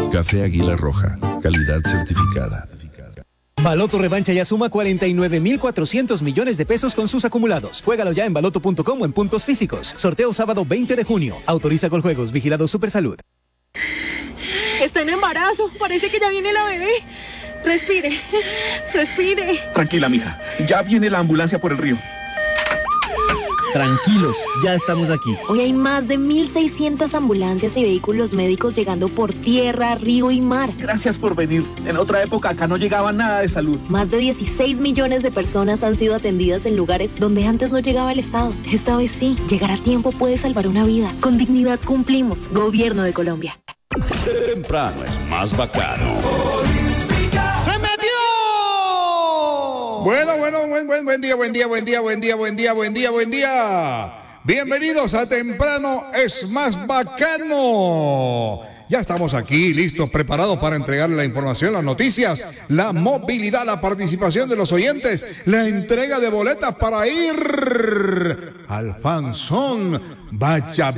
Café Águila Roja, calidad certificada. Baloto Revancha ya suma 49.400 millones de pesos con sus acumulados. Juégalo ya en baloto.com o en puntos físicos. Sorteo sábado 20 de junio. Autoriza con juegos. Vigilado Supersalud. Está en embarazo. Parece que ya viene la bebé. Respire. Respire. Tranquila, mija. Ya viene la ambulancia por el río. Tranquilos, ya estamos aquí. Hoy hay más de 1.600 ambulancias y vehículos médicos llegando por tierra, río y mar. Gracias por venir. En otra época acá no llegaba nada de salud. Más de 16 millones de personas han sido atendidas en lugares donde antes no llegaba el Estado. Esta vez sí, llegar a tiempo puede salvar una vida. Con dignidad cumplimos. Gobierno de Colombia. Temprano es más bacano. Buen día. Bienvenidos a Temprano es más bacano. Ya estamos aquí, listos, preparados para entregarle la información, las noticias, la movilidad, la participación de los oyentes, la entrega de boletas para ir al Fanzón. Vaya.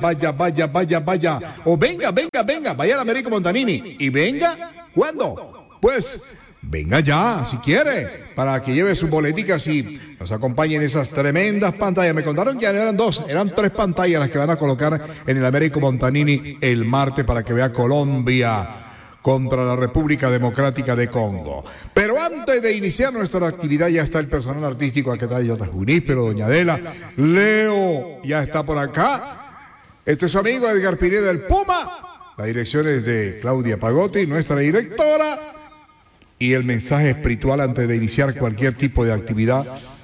O venga, vaya al Américo Montanini. ¿Y venga? ¿Cuándo? Pues venga ya, si quiere, para que lleve sus boleticas y nos acompañen esas tremendas pantallas. Me contaron que eran tres pantallas las que van a colocar en el Américo Montanini el martes para que vea Colombia contra la República Democrática de Congo. Pero antes de iniciar nuestra actividad, ya está el personal artístico, aquí está Juníspero, doña Adela, Leo ya está por acá. Este es su amigo Edgar Pineda, el Puma. La dirección es de Claudia Pagotti, nuestra directora. Y el mensaje espiritual antes de iniciar cualquier tipo de actividad: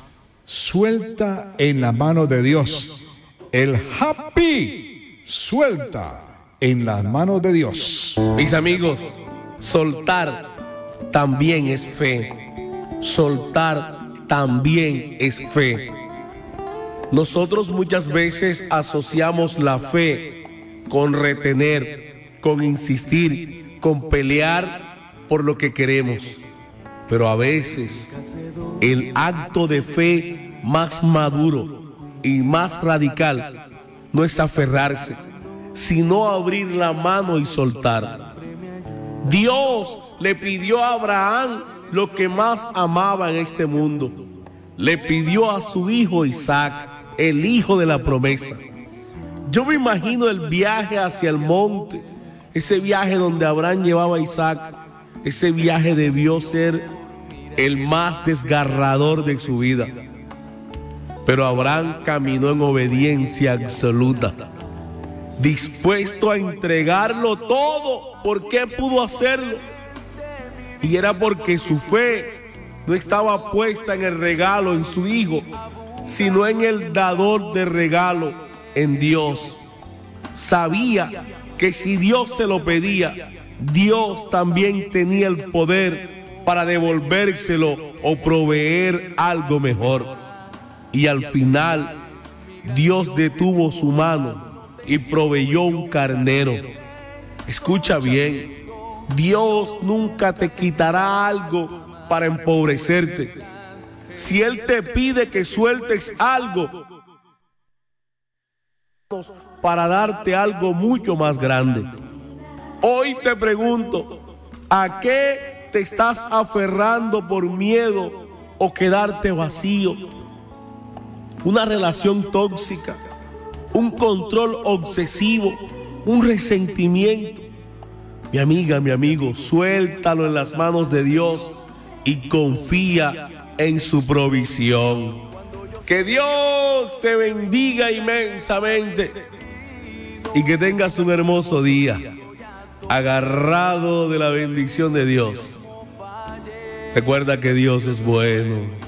suelta en la mano de Dios. El happy, suelta en las manos de Dios. Mis amigos, soltar también es fe. Soltar también es fe. Nosotros muchas veces asociamos la fe con retener, con insistir, con pelear por lo que queremos, pero a veces el acto de fe más maduro y más radical no es aferrarse, sino abrir la mano y soltar. Dios le pidió a Abraham lo que más amaba en este mundo. Le pidió a su hijo Isaac, el hijo de la promesa. Yo me imagino el viaje hacia el monte, ese viaje donde Abraham llevaba a Isaac. Ese viaje debió ser el más desgarrador de su vida. Pero Abraham caminó en obediencia absoluta, dispuesto a entregarlo todo. ¿Por qué pudo hacerlo? Y era porque su fe no estaba puesta en el regalo, en su hijo, sino en el dador de regalo, en Dios. Sabía que si Dios se lo pedía, Dios también tenía el poder para devolvérselo o proveer algo mejor. Y al final, Dios detuvo su mano y proveyó un carnero. Escucha bien, Dios nunca te quitará algo para empobrecerte. Si Él te pide que sueltes algo, para darte algo mucho más grande. Hoy te pregunto, ¿a qué te estás aferrando por miedo o quedarte vacío? Una relación tóxica, un control obsesivo, un resentimiento. Mi amiga, mi amigo, suéltalo en las manos de Dios y confía en su provisión. Que Dios te bendiga inmensamente y que tengas un hermoso día, agarrado de la bendición de Dios. Recuerda que Dios es bueno.